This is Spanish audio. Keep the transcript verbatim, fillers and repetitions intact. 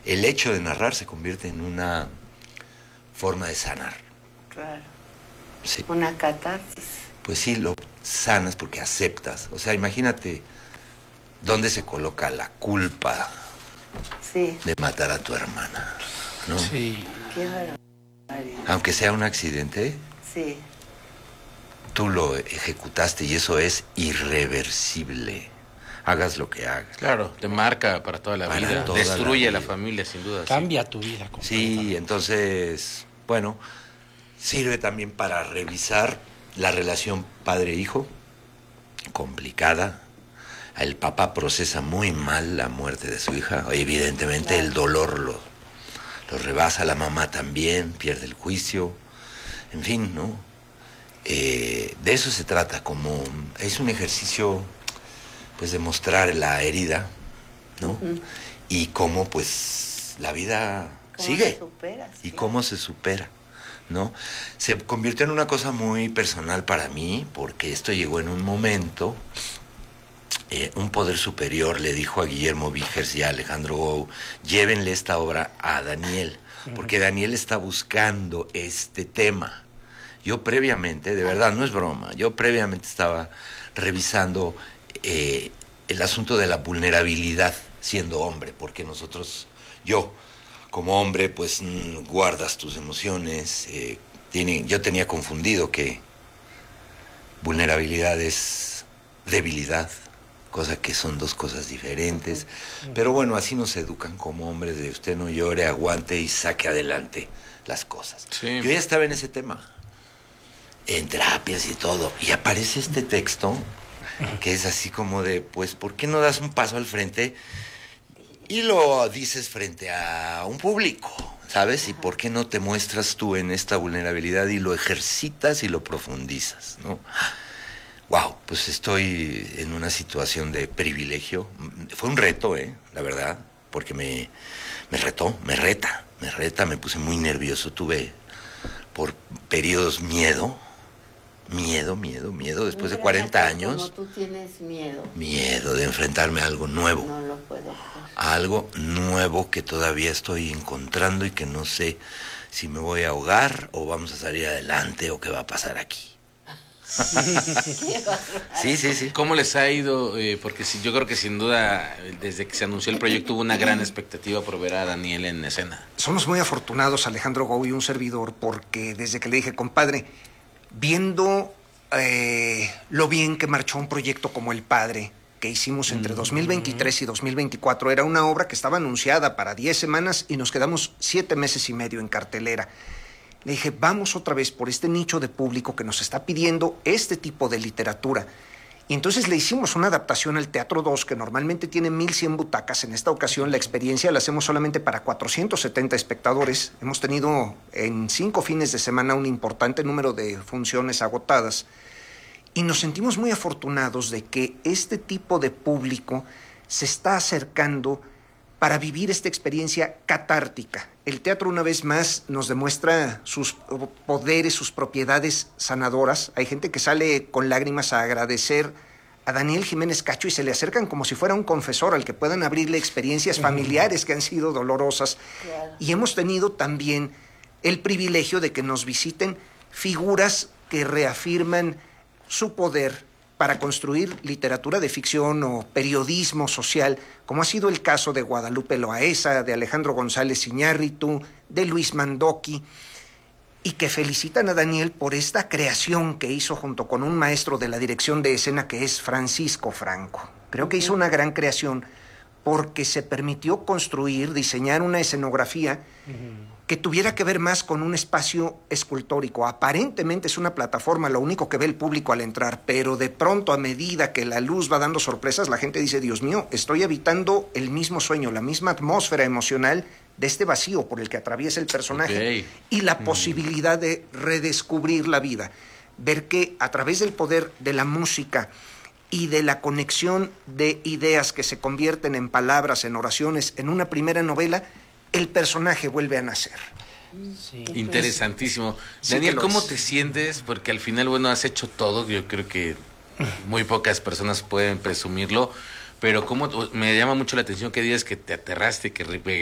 el hecho de narrar se convierte en una forma de sanar. Claro. Sí. Una catarsis. Pues sí, lo sanas porque aceptas. O sea, imagínate dónde se coloca la culpa sí. de matar a tu hermana, ¿no? Sí. Qué barbaridad. Aunque sea un accidente, sí. tú lo ejecutaste y eso es irreversible. Hagas lo que hagas. Claro, te marca para toda la Para vida, toda destruye la a la vida. familia, sin duda. Cambia sí. tu vida completamente. Sí, entonces, bueno, sirve también para revisar la relación padre-hijo, complicada. El papá procesa muy mal la muerte de su hija. Evidentemente claro. El dolor lo, lo rebasa, la mamá también, pierde el juicio. En fin, ¿no? Eh, de eso se trata, como es un ejercicio, pues, de mostrar la herida, ¿no? Uh-huh. Y cómo, pues, la vida ¿Cómo sigue. Se supera, sí. Y cómo se supera, ¿no? Se convirtió en una cosa muy personal para mí, porque esto llegó en un momento, eh, un poder superior le dijo a Guillermo Víjers y a Alejandro Gou, llévenle esta obra a Daniel, porque Daniel está buscando este tema. Yo previamente, de verdad, no es broma, yo previamente estaba revisando eh, el asunto de la vulnerabilidad siendo hombre, porque nosotros, yo, como hombre, pues mmm, guardas tus emociones. Eh, tiene, yo tenía confundido que vulnerabilidad es debilidad, cosa que son dos cosas diferentes. Pero bueno, así nos educan como hombres, de usted no llore, aguante y saque adelante las cosas. Sí. Yo ya estaba en ese tema, en terapias y todo, y aparece este texto que es así como de, pues, ¿por qué no das un paso al frente y lo dices frente a un público, ¿sabes? ¿Y por qué no te muestras tú en esta vulnerabilidad y lo ejercitas y lo profundizas, ¿no? Wow, pues estoy en una situación de privilegio. Fue un reto, ¿eh? La verdad, porque me, me retó, me reta, me reta, me puse muy nervioso, tuve por periodos miedo, miedo, miedo, miedo, después de cuarenta años. Como tú tienes miedo. Miedo de enfrentarme a algo nuevo. No lo puedo creer. A algo nuevo que todavía estoy encontrando y que no sé si me voy a ahogar o vamos a salir adelante o qué va a pasar aquí. Sí, sí, sí. ¿Cómo les ha ido? Eh, porque sí, yo creo que sin duda, desde que se anunció el proyecto, hubo una gran expectativa por ver a Daniel en escena. Somos muy afortunados, Alejandro Gou y un servidor, porque desde que le dije, compadre, viendo eh, lo bien que marchó un proyecto como El Padre, que hicimos entre dos mil veintitrés y dos mil veinticuatro, era una obra que estaba anunciada para diez semanas y nos quedamos siete meses y medio en cartelera. Le dije, vamos otra vez por este nicho de público que nos está pidiendo este tipo de literatura. Y entonces le hicimos una adaptación al Teatro dos, que normalmente tiene mil cien butacas. En esta ocasión la experiencia la hacemos solamente para cuatrocientos setenta espectadores. Hemos tenido en cinco fines de semana un importante número de funciones agotadas. Y nos sentimos muy afortunados de que este tipo de público se está acercando para vivir esta experiencia catártica. El teatro, una vez más, nos demuestra sus poderes, sus propiedades sanadoras. Hay gente que sale con lágrimas a agradecer a Daniel Jiménez Cacho y se le acercan como si fuera un confesor al que puedan abrirle experiencias familiares que han sido dolorosas. Claro. Y hemos tenido también el privilegio de que nos visiten figuras que reafirman su poder para construir literatura de ficción o periodismo social, como ha sido el caso de Guadalupe Loaesa, de Alejandro González Iñárritu, de Luis Mandoki, y que felicitan a Daniel por esta creación que hizo junto con un maestro de la dirección de escena que es Francisco Franco. Creo que hizo una gran creación porque se permitió construir, diseñar una escenografía uh-huh. que tuviera que ver más con un espacio escultórico. Aparentemente es una plataforma, lo único que ve el público al entrar, pero de pronto, a medida que la luz va dando sorpresas, la gente dice, Dios mío, estoy habitando el mismo sueño, la misma atmósfera emocional de este vacío por el que atraviesa el personaje, okay. y la mm. posibilidad de redescubrir la vida. Ver que a través del poder de la música y de la conexión de ideas que se convierten en palabras, en oraciones, en una primera novela, el personaje vuelve a nacer. Sí. Interesantísimo. Sí, Daniel, ¿cómo es. te sientes? Porque al final, bueno, has hecho todo. Yo creo que muy pocas personas pueden presumirlo. Pero cómo me llama mucho la atención que digas que te aterraste, que